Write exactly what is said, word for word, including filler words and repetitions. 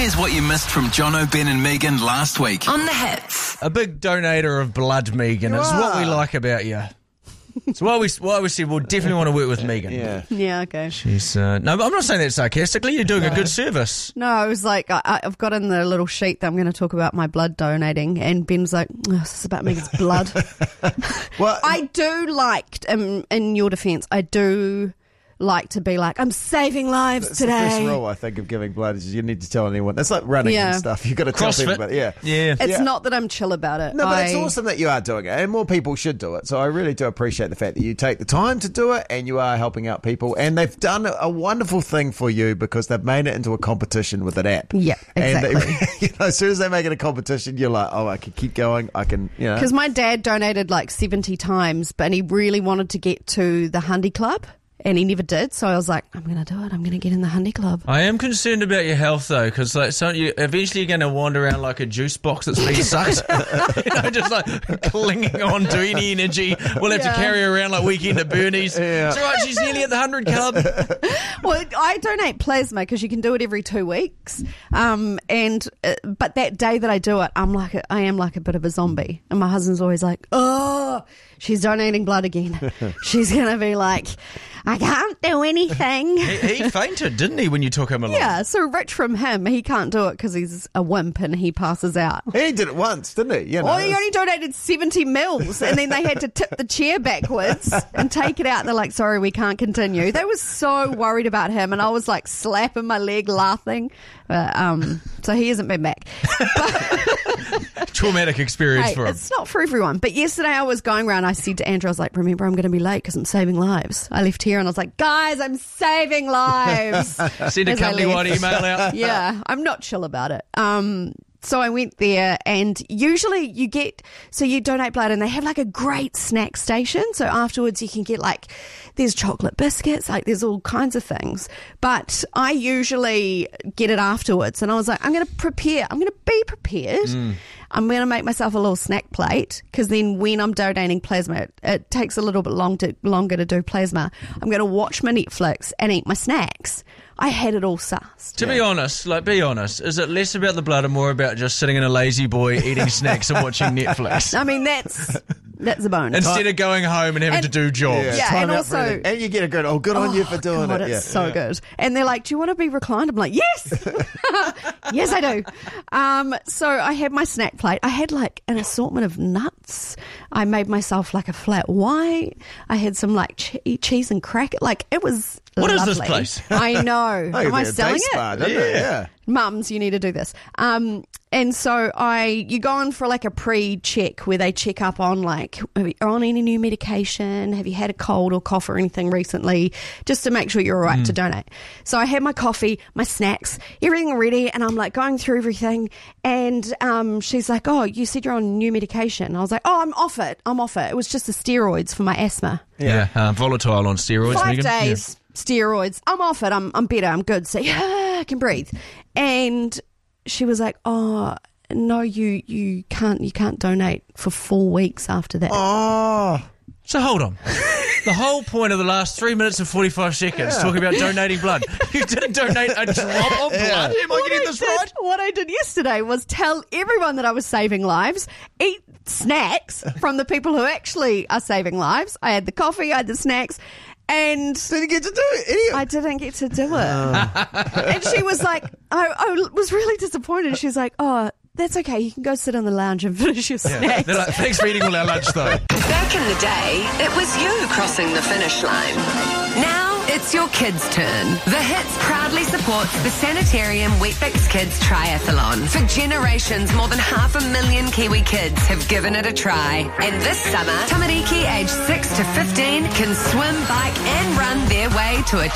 Here's what you missed from Jono, Ben and Megan last week. On the Hits. A big donator of blood, Megan. It's what we like about you. It's why we why we said we'll definitely want to work with Megan. Yeah. Yeah, okay. She's uh, no, I'm not saying that sarcastically. You're doing a good service. No, I was like, I, I've got in the little sheet that I'm going to talk about my blood donating, and Ben's like, oh, this is about Megan's blood. Well, I do like, um, in your defence, I do like to be like, I'm saving lives It's today. the first rule, I think, of giving blood is you need to tell anyone. That's like running Yeah. and stuff. You've got to tell CrossFit. people about it. Yeah. Yeah. It's Yeah. not that I'm chill about it. No, but it's I- awesome that you are doing it, and more people should do it. So I really do appreciate the fact that you take the time to do it, and you are helping out people. And they've done a wonderful thing for you because they've made it into a competition with an app. Yeah, And they- exactly. you know, as soon as they make it a competition, you're like, oh, I can keep going. I can, you know. Because my dad donated like seventy times, but he really wanted to get to the Hundy Club, and he never did. So I was like, I'm going to do it. I'm going to get in the Hundy Club. I am concerned about your health though, because like, so you eventually you're going to wander around like a juice box that's been sucked, you know, just like clinging on to any energy. We'll have Yeah. to carry her around like weekend at Bernie's. Yeah. It's all right, she's nearly at the hundred club. Well, I donate plasma because you can do it every two weeks. Um, and uh, but that day that I do it, I'm like a, I am like a bit of a zombie, and my husband's always like, "Oh, she's donating blood again. She's gonna be like, I can't do anything." He, he fainted, didn't he, when you took him along? Yeah, so rich from him. He can't do it because he's a wimp and he passes out. He did it once, didn't he? You know, Well, he only donated seventy mils, and then they had to tip the chair backwards and take it out. They're like, sorry, we can't continue. They were so worried about him, and I was like slapping my leg laughing. But, um, so he hasn't been back. Traumatic experience Hey, for him. it's not for everyone. But yesterday I was going around, I said to Andrew, I was like, remember, I'm going to be late because I'm saving lives. I left here and I was like, guys, I'm saving lives. Send a as I company-wide left. email out. Yeah, I'm not chill about it. Um, so I went there, and usually you get, so you donate blood and they have like a great snack station. So afterwards you can get like, there's chocolate biscuits, like there's all kinds of things. But I usually get it afterwards, and I was like, I'm going to prepare, I'm going to be prepared. I'm going to make myself a little snack plate, because then when I'm donating plasma, it, it takes a little bit long to, longer to do plasma. I'm going to watch my Netflix and eat my snacks. I had it all sussed. To be honest, like, be honest, is it less about the blood and more about just sitting in a lazy boy eating snacks and watching Netflix? I mean, that's that's a bonus. Instead of going home and having And- to do jobs. Yeah, time and out also- for everything. And you get a good, oh, good on you for doing God, it. it's yeah. so good. And they're like, do you want to be reclined? I'm like, yes. Yes, I do. Um, so I had my snack plate. I had like an assortment of nuts. I made myself like a flat white. I had some like che- cheese and cracker. Like, it was What is lovely. this place? I know. Oh, Am I you're a selling day it? spa, doesn't it? Yeah. Mums, you need to do this. Um, and so I, you go in for like a pre-check where they check up on like, are you on any new medication? Have you had a cold or cough or anything recently? Just to make sure you're all right to donate. So I had my coffee, my snacks, everything ready, and I'm like going through everything. And um, she's like, oh, you said you're on new medication. I was like, oh, I'm off it. I'm off it. It was just the steroids for my asthma. Yeah, uh, volatile on steroids. Five Megan. days, steroids. I'm off it. I'm I'm better. I'm good. So yeah, I can breathe. And she was like, "Oh no, you you can't you can't donate for four weeks after that." Oh. So hold on. The whole point of the last three minutes and forty-five seconds talking about donating blood. You didn't donate a drop of blood. Am I What getting I this did- right? What I did yesterday was tell everyone that I was saving lives, eat snacks from the people who actually are saving lives. I had the coffee, I had the snacks, and Didn't get to do it. Idiot. I didn't get to do it. And she was like, I, I was really disappointed. She was like, oh, that's okay. You can go sit on the lounge and finish your snacks. They're like, thanks for eating all our lunch, though. Back in the day, it was you crossing the finish line. Now it's your kids' turn. The Hits proudly supports the Sanitarium Weet-Bix Kids Triathlon. For generations, more than half a million Kiwi kids have given it a try. And this summer, Tamariki aged six to fifteen can swim, bike and run their way to a